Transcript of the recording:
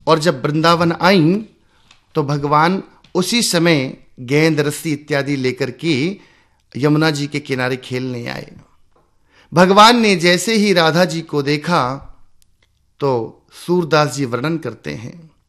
और जब वृंदावन आई तो भगवान उसी समय गेंद, रस्सी इत्यादि लेकर के यमुना जी के किनारे खेलने आए। भगवान ने जैसे ही राधा जी को देखा तो सूरदास जी वर्णन करते हैं